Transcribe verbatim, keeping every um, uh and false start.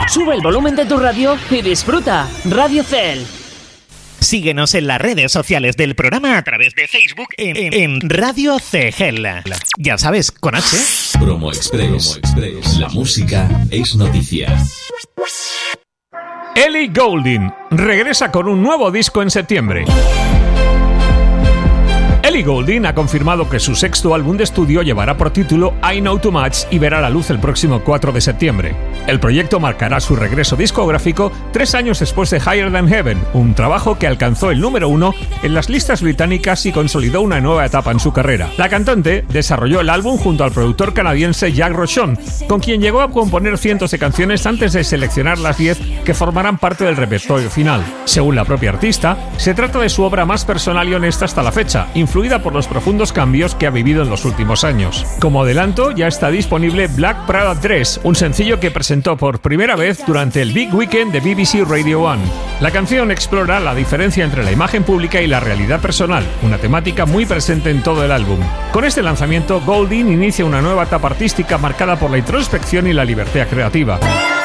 Sube el volumen de tu radio y disfruta. Radio Cel. Síguenos en las redes sociales del programa a través de Facebook en, en Radio C G L. Ya sabes, con H. Promo Express. Promo Express. La música es noticia. Ellie Goulding regresa con un nuevo disco en septiembre. Ellie Goulding ha confirmado que su sexto álbum de estudio llevará por título I Know Too Much y verá la luz el próximo cuatro de septiembre. El proyecto marcará su regreso discográfico tres años después de Higher Than Heaven, un trabajo que alcanzó el número uno en las listas británicas y consolidó una nueva etapa en su carrera. La cantante desarrolló el álbum junto al productor canadiense Jack Rochon, con quien llegó a componer cientos de canciones antes de seleccionar las diez que formarán parte del repertorio final. Según la propia artista, se trata de su obra más personal y honesta hasta la fecha, influida por los profundos cambios que ha vivido en los últimos años. Como adelanto, ya está disponible Black Prada Dress, un sencillo que presentó por primera vez durante el Big Weekend de B B C Radio One. La canción explora la diferencia entre la imagen pública y la realidad personal, una temática muy presente en todo el álbum. Con este lanzamiento, Goulding inicia una nueva etapa artística marcada por la introspección y la libertad creativa.